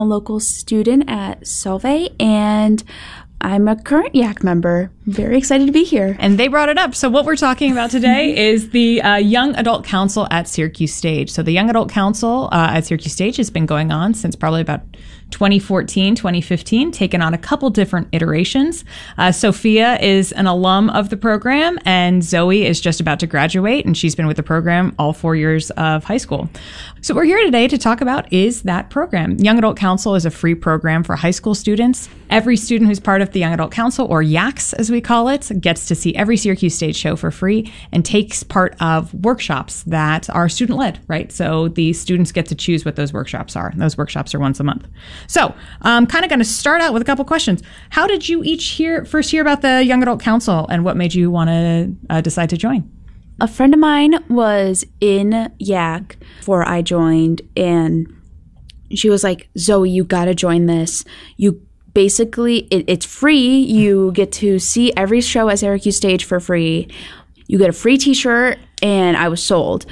a local student at Solvay, and I'm a current YAC member. Very excited to be here. And they brought it up. So what we're talking about today is the Young Adult Council at Syracuse Stage. So the Young Adult Council at Syracuse Stage has been going on since probably about 2014, 2015, taken on a couple different iterations. Sophia is an alum of the program, and Zoe is just about to graduate, and she's been with the program all 4 years of high school. So what we're here today to talk about is that program. Young Adult Council is a free program for high school students. Every student who's part of the Young Adult Council, or YACS as we call it, gets to see every Syracuse Stage show for free and takes part of workshops that are student-led, right? So the students get to choose what those workshops are. And those workshops are once a month. So I'm kind of going to start out with a couple questions. How did you each first hear about the Young Adult Council, and what made you want to decide to join? A friend of mine was in YAC before I joined, and she was like, Zoe, you got to join this. You basically, it's free. You get to see every show at Syracuse Stage for free. You get a free t-shirt, and I was sold.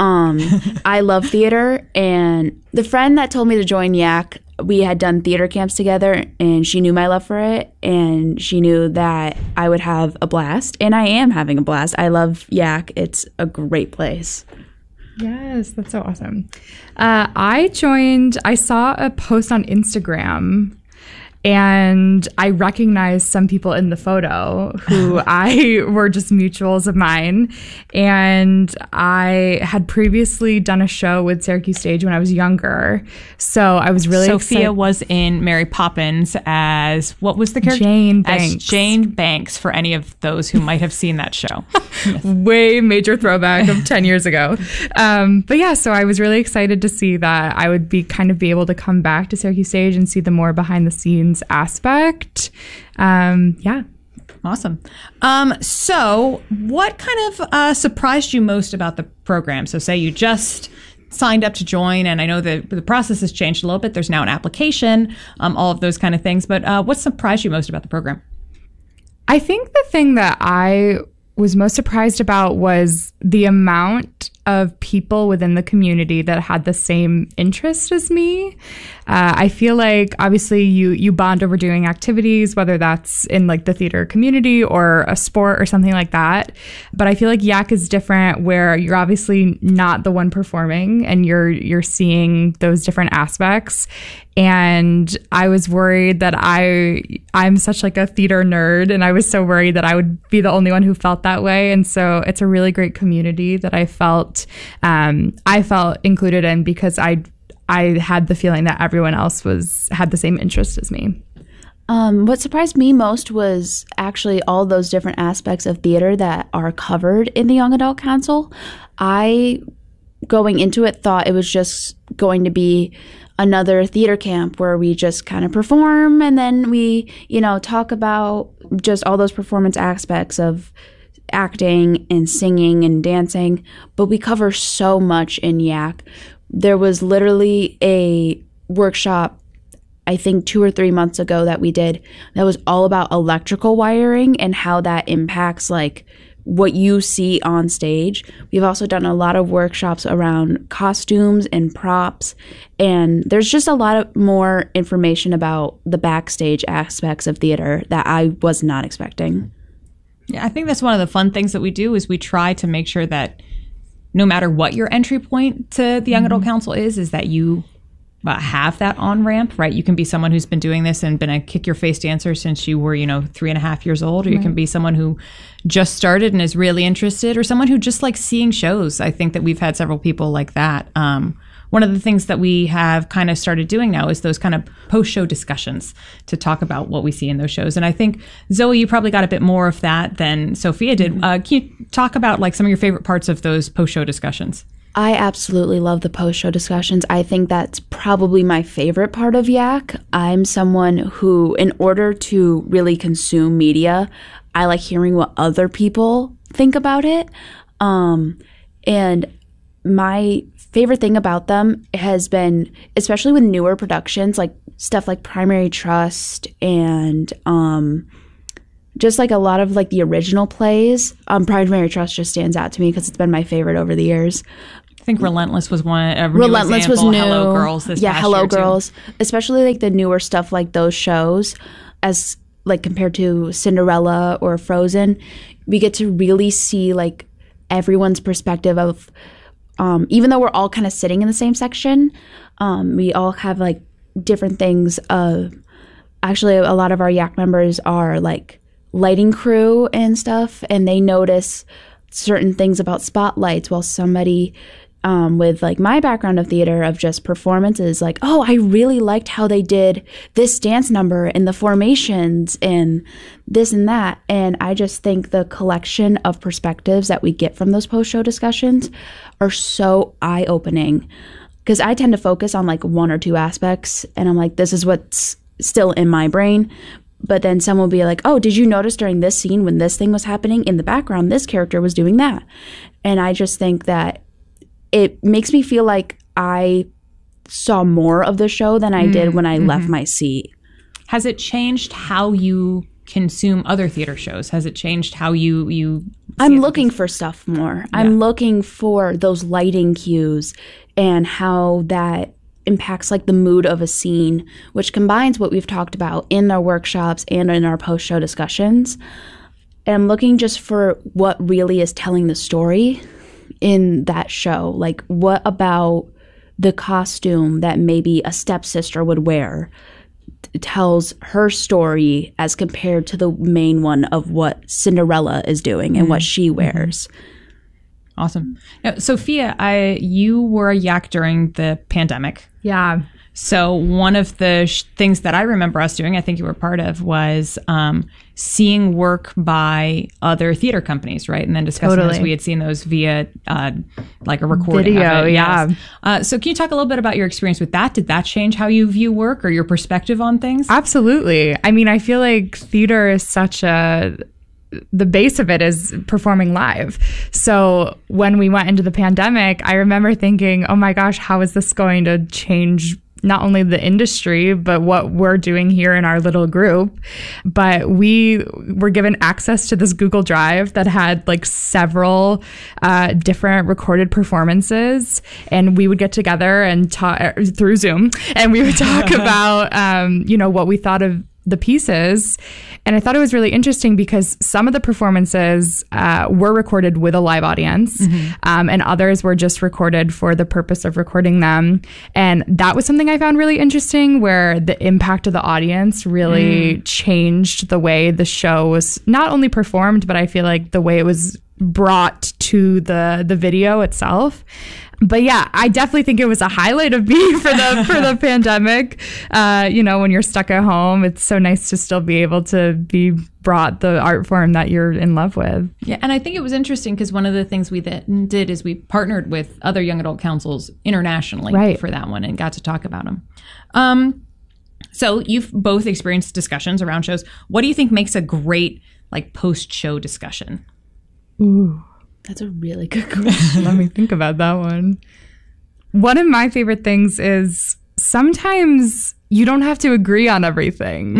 I love theater, and the friend that told me to join YAC, we had done theater camps together, and she knew my love for it, and she knew that I would have a blast, and I am having a blast. I love YAC. It's a great place. Yes, that's so awesome. I saw a post on Instagram, and I recognized some people in the photo who were just mutuals of mine. And I had previously done a show with Syracuse Stage when I was younger. So I was really Sophia excited. was in Mary Poppins as, what was the character? Jane Banks. As Jane Banks, for any of those who might have seen that show. Yes. Way major throwback of 10 years ago. But yeah, so I was really excited to see that I would be able to come back to Syracuse Stage and see the more behind the scenes aspect. Yeah. Awesome. So what kind of surprised you most about the program? So say you just signed up to join, and I know that the process has changed a little bit. There's now an application, all of those kind of things. But what surprised you most about the program? I think the thing that I was most surprised about was the amount of people within the community that had the same interest as me. I feel like obviously you bond over doing activities, whether that's in like the theater community or a sport or something like that. But I feel like YAC is different, where you're obviously not the one performing, and you're seeing those different aspects. And I was worried that I'm such like a theater nerd, and I was so worried that I would be the only one who felt that way. And so it's a really great community that I felt included in, because I had the feeling that everyone else had the same interest as me. What surprised me most was actually all those different aspects of theater that are covered in the Young Adult Council. I, going into it, thought it was just going to be another theater camp where we just kind of perform, and then we, talk about just all those performance aspects of acting and singing and dancing. But we cover so much in YAC. There was literally a workshop, I think 2 or 3 months ago, that we did that was all about electrical wiring and how that impacts like what you see on stage. We've also done a lot of workshops around costumes and props, and there's just a lot of more information about the backstage aspects of theater that I was not expecting. Yeah, I think that's one of the fun things that we do, is we try to make sure that no matter what your entry point to the Young Adult Council is that you have that on-ramp, right? You can be someone who's been doing this and been a kick-your-face dancer since you were, 3.5 years old, or you can be someone who just started and is really interested, or someone who just likes seeing shows. I think that we've had several people like that. One of the things that we have kind of started doing now is those kind of post-show discussions to talk about what we see in those shows. And I think, Zoe, you probably got a bit more of that than Sophia did. Can you talk about like some of your favorite parts of those post-show discussions? I absolutely love the post-show discussions. I think that's probably my favorite part of YAC. I'm someone who, in order to really consume media, I like hearing what other people think about it. And my favorite thing about them has been, especially with newer productions, like stuff like Primary Trust and just like a lot of like the original plays. Primary Trust just stands out to me because it's been my favorite over the years. think Relentless was one. Relentless was new. Hello Girls. This past Hello year, too. Girls, especially like the newer stuff like those shows, as like compared to Cinderella or Frozen, we get to really see like everyone's perspective of. Even though we're all kind of sitting in the same section, we all have like different things. Actually, a lot of our Yak members are like lighting crew and stuff, and they notice certain things about spotlights, while somebody with like my background of theater of just performances, like, oh, I really liked how they did this dance number and the formations and this and that. And I just think the collection of perspectives that we get from those post-show discussions are so eye-opening, because I tend to focus on like one or two aspects, and I'm like, this is what's still in my brain. But then someone will be like, oh, did you notice during this scene when this thing was happening in the background, this character was doing that? And I just think that it makes me feel like I saw more of the show than I did when I left my seat. Has it changed how you consume other theater shows? Has it changed how you I'm looking for stuff more. Yeah. I'm looking for those lighting cues and how that impacts like the mood of a scene, which combines what we've talked about in our workshops and in our post-show discussions. And I'm looking just for what really is telling the story in that show. Like, what about the costume that maybe a stepsister would wear tells her story as compared to the main one of what Cinderella is doing and what she wears. Awesome. Now, Sophia, you were a Yak during the pandemic. Yeah. So one of the things that I remember us doing, I think you were part of, was seeing work by other theater companies, right? And then discussing those. We had seen those via like a recording video, of it. yeah. Yes. So can you talk a little bit about your experience with that? Did that change how you view work or your perspective on things? Absolutely. I mean, I feel like theater is the base of it is performing live. So when we went into the pandemic, I remember thinking, oh my gosh, how is this going to change not only the industry, but what we're doing here in our little group? But we were given access to this Google Drive that had like several different recorded performances, and we would get together and talk through Zoom, and we would talk about, what we thought of the pieces. And I thought it was really interesting because some of the performances were recorded with a live audience, and others were just recorded for the purpose of recording them. And that was something I found really interesting, where the impact of the audience really changed the way the show was not only performed, but I feel like the way it was brought to the video itself. But yeah, I definitely think it was a highlight of me for the pandemic. When you're stuck at home, it's so nice to still be able to be brought the art form that you're in love with. Yeah, and I think it was interesting because one of the things we then did is we partnered with other young adult councils internationally for that one and got to talk about them. So you've both experienced discussions around shows. What do you think makes a great like post-show discussion? Ooh. That's a really good question. Let me think about that one. One of my favorite things is sometimes you don't have to agree on everything.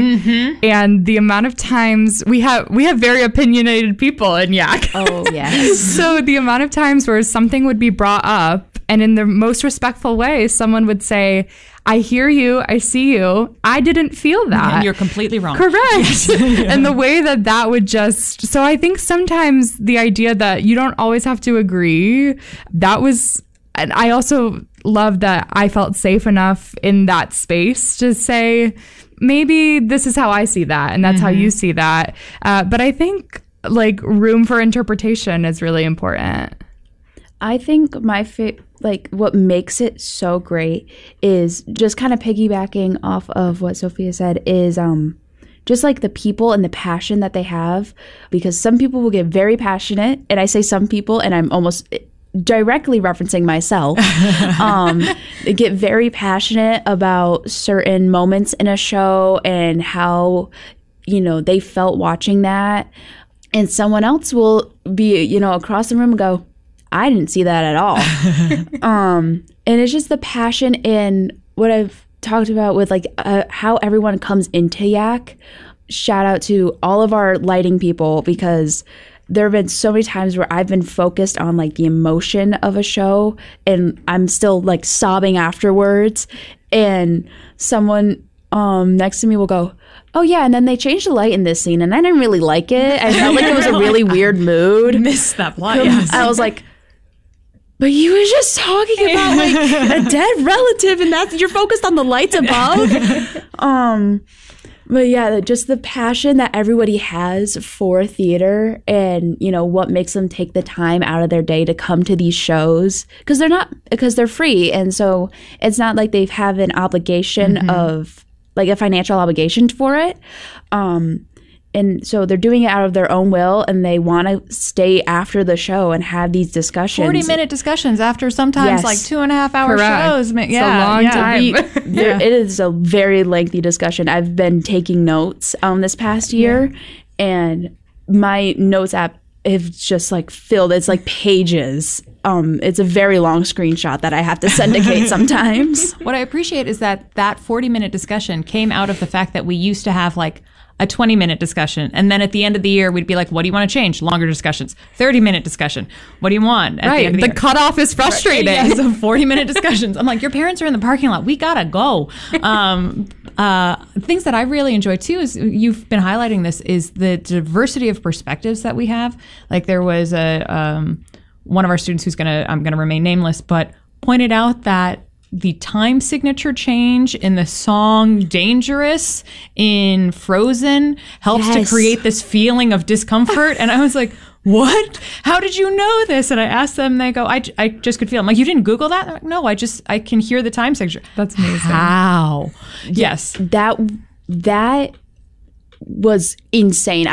And the amount of times we have very opinionated people in Yak. Oh, yes. So the amount of times where something would be brought up and in the most respectful way, someone would say, I hear you. I see you. I didn't feel that. And you're completely wrong. Correct. And the way that would just... So I think sometimes the idea that you don't always have to agree, that was... And I also love that I felt safe enough in that space to say, maybe this is how I see that, and that's how you see that. But I think like room for interpretation is really important. I think what makes it so great is just kind of piggybacking off of what Sophia said is just like the people and the passion that they have, because some people will get very passionate, and I say some people and I'm almost directly referencing myself, get very passionate about certain moments in a show and how, they felt watching that. And someone else will be, across the room and go, I didn't see that at all. And it's just the passion in what I've talked about with like how everyone comes into Yak. Shout out to all of our lighting people, because there have been so many times where I've been focused on like the emotion of a show and I'm still like sobbing afterwards, and someone next to me will go, oh yeah, and then they changed the light in this scene and I didn't really like it. I felt like it was a really weird mood. Missed that plot. Yes. I was like, but you were just talking about like a dead relative and that's you're focused on the lights above. But yeah, just the passion that everybody has for theater and, you know, what makes them take the time out of their day to come to these shows because they're free. And so it's not like they have an obligation of like a financial obligation for it. And so they're doing it out of their own will and they want to stay after the show and have these discussions. 40-minute discussions after sometimes like 2.5 hour shows. It's a long time. It is a very lengthy discussion. I've been taking notes this past year and my notes app have just like filled. It's like pages. It's a very long screenshot that I have to syndicate sometimes. What I appreciate is that 40-minute discussion came out of the fact that we used to have like a 20-minute discussion. And then at the end of the year, we'd be like, what do you want to change? Longer discussions. 30-minute discussion. What do you want? At the end of the year? Cutoff is frustrating. Yeah, so 40-minute discussions. I'm like, your parents are in the parking lot. We got to go. Things that I really enjoy too is you've been highlighting this is the diversity of perspectives that we have. Like there was one of our students who's I'm going to remain nameless, but pointed out that the time signature change in the song Dangerous in Frozen helps to create this feeling of discomfort. And I was like, what? How did you know this? And I asked them, they go, I just could feel it. I'm like, you didn't Google that? Like, no, I can hear the time signature. That's amazing. How? Yes. That was insane.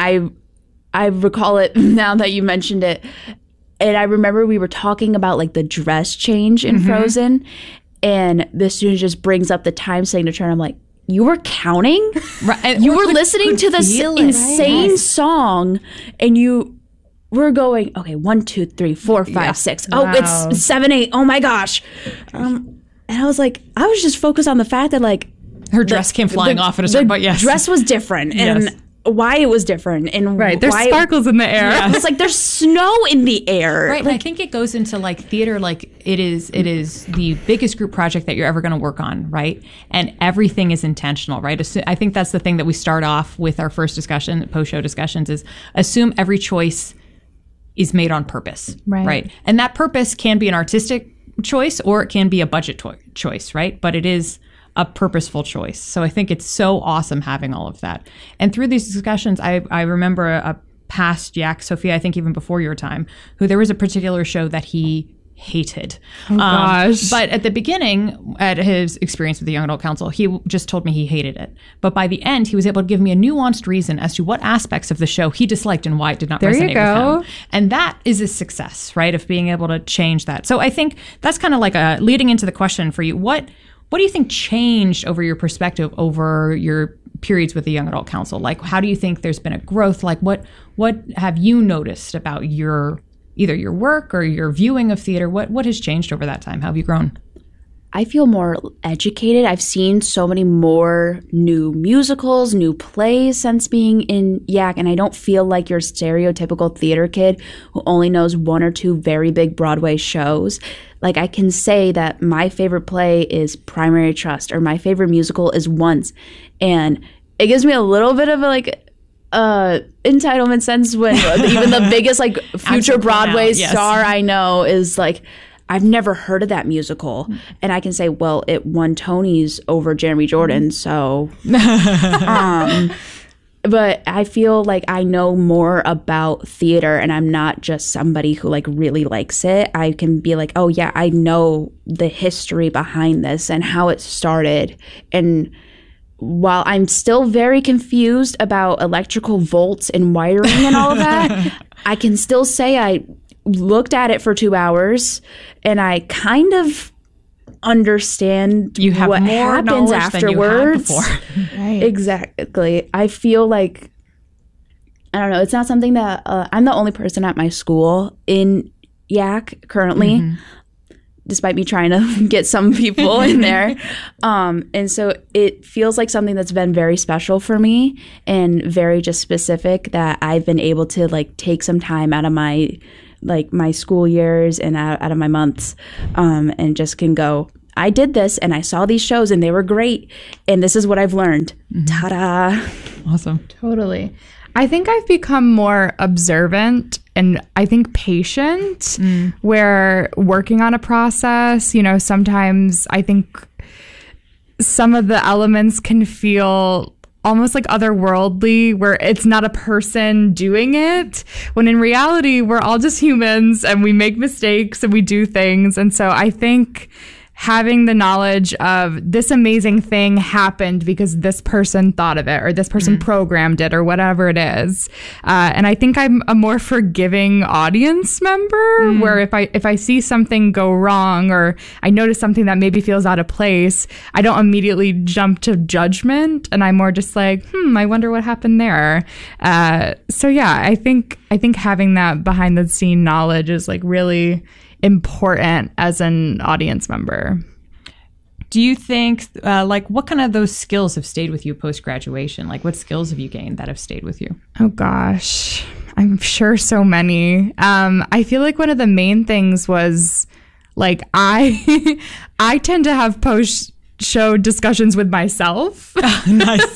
I recall it now that you mentioned it. And I remember we were talking about like the dress change in Frozen. And the student just brings up the time signature, and I'm like, you were counting? Right. You were listening to this insane song, and you were going, okay, 1, 2, 3, 4, 5, 6. Oh, it's 7, 8. Oh my gosh. And I was like, I was just focused on the fact that like her dress came flying off at a certain point. Yes, dress was different, and why it was different, and there's sparkles in the air. Yes. It's like there's snow in the air. Right, like, and I think it goes into like theater, like it is the biggest group project that you're ever going to work on, right? And everything is intentional, right? I think that's the thing that we start off with our first discussion, post-show discussions, is assume every choice is made on purpose, right? And that purpose can be an artistic choice or it can be a budget choice, right? But it is a purposeful choice. So I think it's so awesome having all of that. And through these discussions, I remember a past Yak, Sophia, I think even before your time, who there was a particular show that he hated. Oh, gosh. But at the beginning, at his experience with the Young Adult Council, he just told me he hated it. But by the end, he was able to give me a nuanced reason as to what aspects of the show he disliked and why it did not resonate with him. And that is a success, right, of being able to change that. So I think that's kind of like leading into the question for you. What do you think changed over your perspective over your periods with the Young Adult Council? Like, how do you think there's been a growth? Like, what have you noticed about either your work or your viewing of theater? What has changed over that time? How have you grown? I feel more educated. I've seen so many more new musicals, new plays since being in Yak, and I don't feel like your stereotypical theater kid who only knows 1 or 2 very big Broadway shows. Like, I can say that my favorite play is Primary Trust, or my favorite musical is Once, and it gives me a little bit of a entitlement sense when even the biggest like future Broadway star I know is like, I've never heard of that musical. And I can say, well, it won Tonys over Jeremy Jordan. So, but I feel like I know more about theater and I'm not just somebody who like really likes it. I can be like, oh yeah, I know the history behind this and how it started. And while I'm still very confused about electrical volts and wiring and all of that, I can still say I looked at it for 2 hours and I kind of understand you have what more happens afterwards. Than you had before. Right. Exactly. I feel like, I don't know, it's not something that I'm the only person at my school in Yak currently. despite me trying to get some people in there. And so it feels like something that's been very special for me and very just specific, that I've been able to like take some time out of my school years and out of my months, and just can go, I did this and I saw these shows and they were great. And this is what I've learned. Ta-da. Awesome. Totally. I think I've become more observant and I think patient, where working on a process, you know, sometimes I think some of the elements can feel almost like otherworldly, where it's not a person doing it, when in reality, we're all just humans and we make mistakes and we do things. And so I think having the knowledge of this amazing thing happened because this person thought of it, or this person programmed it, or whatever it is. And I think I'm a more forgiving audience member, where if I see something go wrong, or I notice something that maybe feels out of place, I don't immediately jump to judgment, and I'm more just like, I wonder what happened there. So yeah, I think having that behind the scene knowledge is like really important as an audience member. Do you think, like, what kind of those skills have stayed with you post-graduation? Like, what skills have you gained that have stayed with you? Oh, gosh. I'm sure so many. I feel like one of the main things was, like, I tend to have post-show discussions with myself. Nice.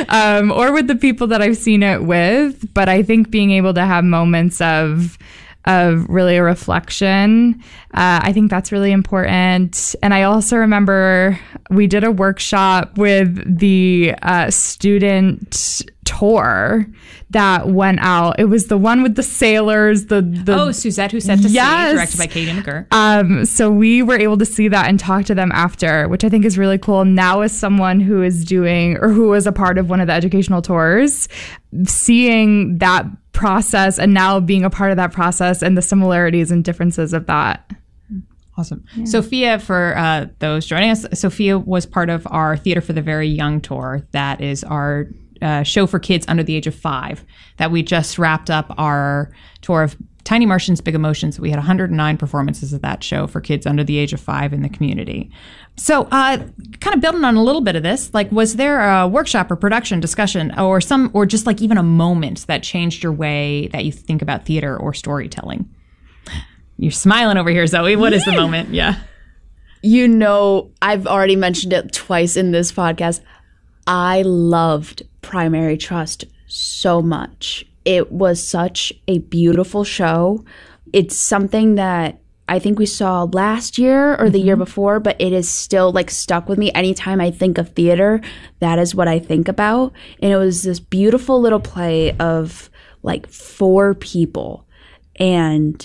Or with the people that I've seen it with. But I think being able to have moments of really a reflection, I think that's really important. And I also remember we did a workshop with the student tour that went out. It was the one with the sailors. Suzette Who Set to Sea, directed by Katie McGurr. So we were able to see that and talk to them after, which I think is really cool. Now, as someone who is doing, or who was a part of one of the educational tours, seeing that process and now being a part of that process and the similarities and differences of that. Awesome. Yeah. Sophia, for those joining us, Sophia was part of our Theater for the Very Young tour. That is our show for kids under the age of 5 that we just wrapped up our tour of Tiny Martians, Big Emotions. We had 109 performances of that show for kids under the age of 5 in the community. So kind of building on a little bit of this, like, was there a workshop or production discussion or just like even a moment that changed your way that you think about theater or storytelling? You're smiling over here, Zoe. What is the moment? Yeah. You know, I've already mentioned it twice in this podcast. I loved Primary Trust so much. It was such a beautiful show. It's something that I think we saw last year or the year before, but it is still like stuck with me. Anytime I think of theater, that is what I think about. And it was this beautiful little play of like 4 people. And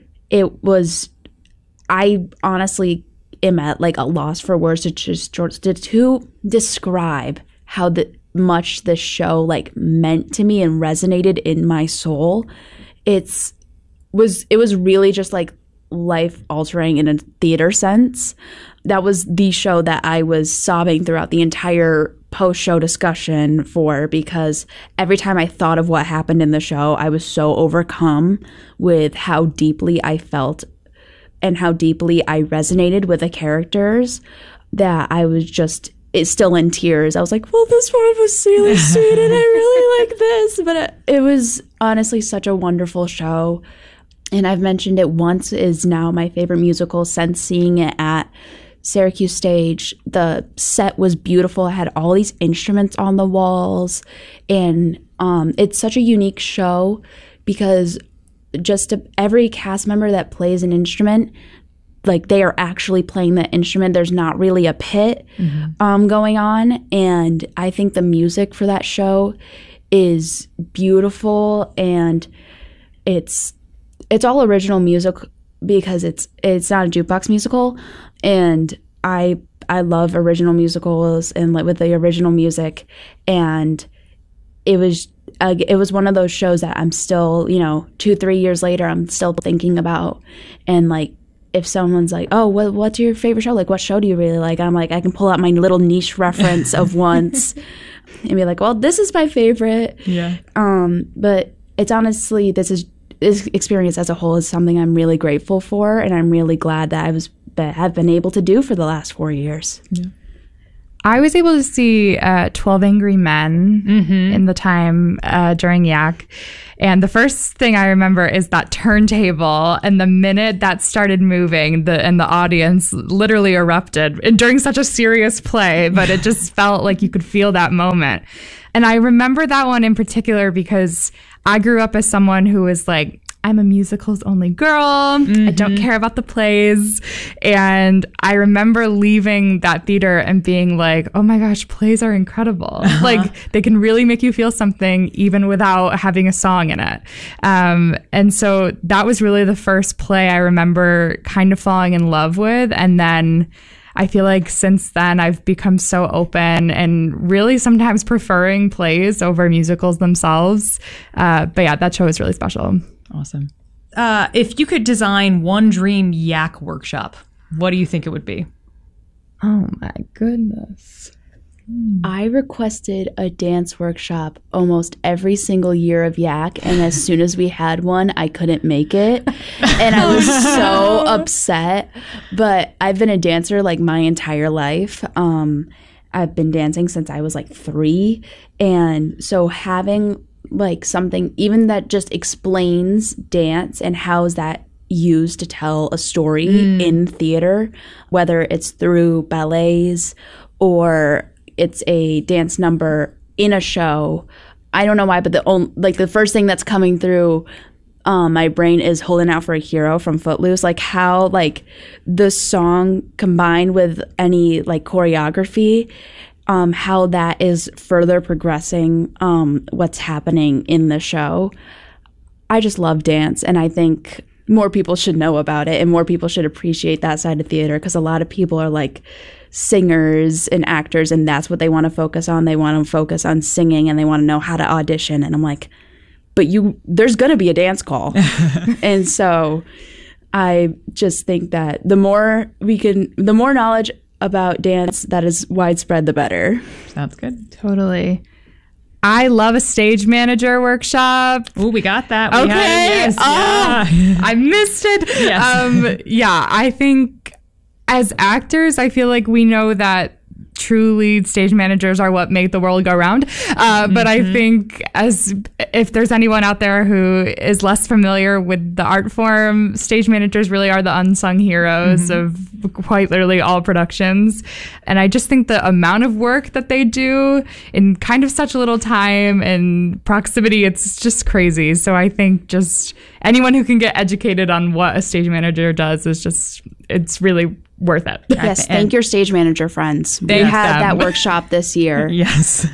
I honestly am at like a loss for words to describe how much this show like meant to me and resonated in my soul. It was really just like life altering in a theater sense. That was the show that I was sobbing throughout the entire post-show discussion for, because every time I thought of what happened in the show, I was so overcome with how deeply I felt and how deeply I resonated with the characters that I was just still in tears. I was like, well, this part was really sweet and I really like this. But it was honestly such a wonderful show. And I've mentioned it once, is now my favorite musical since seeing it at Syracuse Stage. The set was beautiful. It had all these instruments on the walls. And it's such a unique show because just every cast member that plays an instrument, like, they are actually playing the instrument. There's not really a pit going on. And I think the music for that show is beautiful, and it's all original music because it's not a jukebox musical. And I love original musicals and like with the original music. And it was one of those shows that I'm still, 2-3 years later, I'm still thinking about. And like, if someone's like, oh, what's your favorite show? Like, what show do you really like? I'm like, I can pull out my little niche reference of once and be like, well, this is my favorite. Yeah. But it's honestly, this experience as a whole is something I'm really grateful for. And I'm really glad that I was have been able to do for the last 4 years. I was able to see 12 Angry Men in the time during Yak. And the first thing I remember is that turntable. And the minute that started moving, and the audience literally erupted and during such a serious play. But it just felt like you could feel that moment. And I remember that one in particular because I grew up as someone who was like, I'm a musicals only girl. I don't care about the plays. And I remember leaving that theater and being like, oh my gosh, plays are incredible. Like they can really make you feel something even without having a song in it. And so that was really the first play I remember kind of falling in love with. And then I feel like since then I've become so open and really sometimes preferring plays over musicals themselves. But yeah, that show is really special. Awesome. If you could design one dream Yak workshop, what do you think it would be? Oh my goodness. I requested a dance workshop almost every single year of Yak, and as soon as we had one, I couldn't make it. And I was so upset. But I've been a dancer like my entire life. I've been dancing since I was like 3. And so having like something even that just explains dance and how is that used to tell a story in theater, whether it's through ballets or it's a dance number in a show. I don't know why, but the first thing that's coming through my brain is Holding Out for a Hero from Footloose. Like how like the song combined with any like choreography, how that is further progressing what's happening in the show. I just love dance, and I think more people should know about it and more people should appreciate that side of theater, because a lot of people are like singers and actors and that's what they want to focus on. They want to focus on singing and they want to know how to audition. And I'm like, but there's going to be a dance call. And so I just think that the more knowledge about dance that is widespread, the better. Sounds good. Totally. I love a stage manager workshop. Oh, we got that. Okay. I missed it. Yes. Yeah, I think as actors, I feel like we know that truly stage managers are what make the world go round. But I think if there's anyone out there who is less familiar with the art form, stage managers really are the unsung heroes of quite literally all productions. And I just think the amount of work that they do in kind of such little time and proximity, it's just crazy. So I think just anyone who can get educated on what a stage manager does it's really worth it. Yes, thank your stage manager friends. We had that workshop this year. Yes.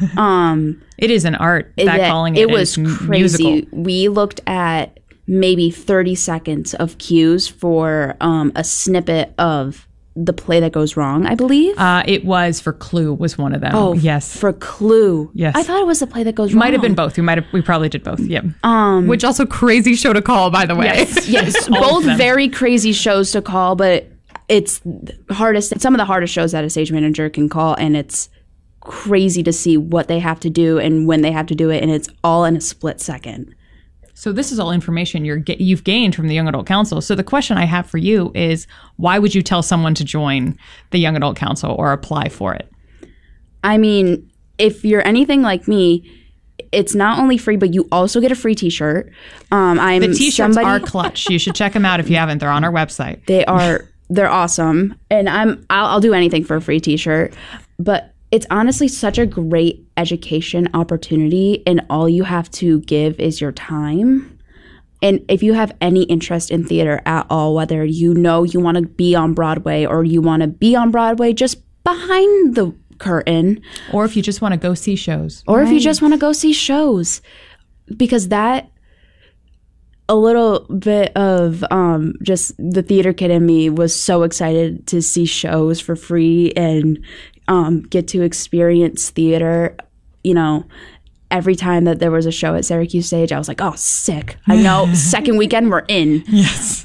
It is an art. It was crazy. Musical. We looked at maybe 30 seconds of cues for a snippet of the play that goes wrong, I believe. It was for Clue was one of them. Oh, yes. For Clue. Yes. I thought it was the play that goes wrong. Might have been both. We probably did both. Yep. Which also crazy show to call, by the way. Yes. Both very crazy shows to call, but it's some of the hardest shows that a stage manager can call, and it's crazy to see what they have to do and when they have to do it, and it's all in a split second. So this is all information you've gained from the Young Adult Council. So the question I have for you is, why would you tell someone to join the Young Adult Council or apply for it? I mean, if you're anything like me, it's not only free, but you also get a free t-shirt. The t-shirts are clutch. You should check them out if you haven't. They're on our website. They're awesome, and I'll do anything for a free t-shirt. But it's honestly such a great education opportunity, and all you have to give is your time. And if you have any interest in theater at all, whether you want to be on Broadway or you want to be on Broadway just behind the curtain, or if you just want to go see shows, because that. A little bit of just the theater kid in me was so excited to see shows for free and get to experience theater. You know, every time that there was a show at Syracuse Stage, I was like, oh, sick. I know, second weekend we're in. Yes.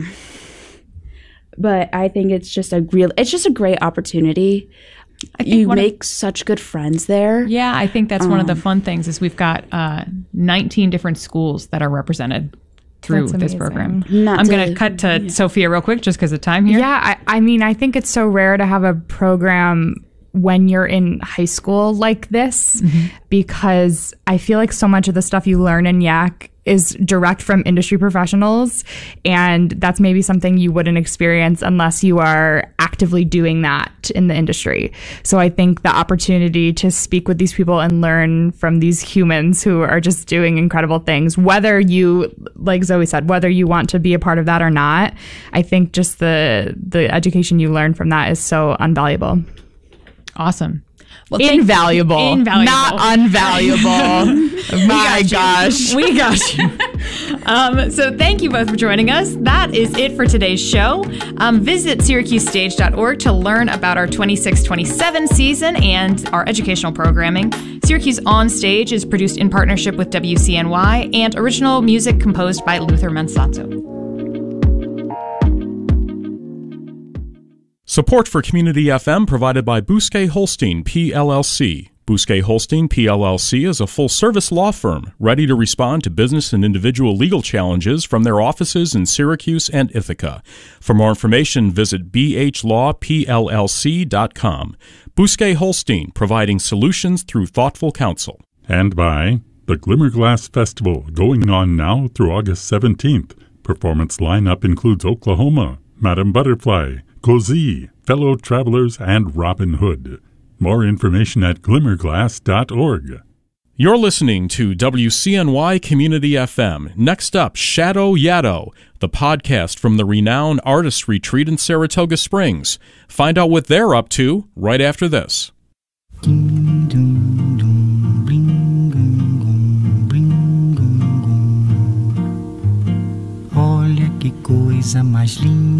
But I think it's just a great opportunity. You make such good friends there. Yeah, I think that's one of the fun things is we've got 19 different schools that are represented through That's this amazing. program. Not I'm going to- to cut to Sophia real quick just because of time here. Yeah, I mean, I think it's so rare to have a program when you're in high school like this, because I feel like so much of the stuff you learn in YAC is direct from industry professionals, and that's maybe something you wouldn't experience unless you are actively doing that in the industry. So I think the opportunity to speak with these people and learn from these humans who are just doing incredible things, whether you, like Zoe said, whether you want to be a part of that or not, I think just the education you learn from that is so invaluable. Awesome. Well, Invaluable. Not unvaluable. My gosh. We got you. So thank you both for joining us. That is it for today's show. Visit SyracuseStage.org to learn about our 26-27 season and our educational programming. Syracuse On Stage is produced in partnership with WCNY, and original music composed by Luther Mansato. Support for Community FM provided by Bousquet Holstein, PLLC. Bousquet Holstein, PLLC is a full-service law firm ready to respond to business and individual legal challenges from their offices in Syracuse and Ithaca. For more information, visit bhlawpllc.com. Bousquet Holstein, providing solutions through thoughtful counsel. And by the Glimmerglass Festival, going on now through August 17th. Performance lineup includes Oklahoma, Madame Butterfly, Cozy, Fellow Travelers, and Robin Hood. More information at glimmerglass.org. You're listening to WCNY Community FM. Next up, Shadow Yaddo, the podcast from the renowned Artist Retreat in Saratoga Springs. Find out what they're up to right after this. Olha que coisa mais linda.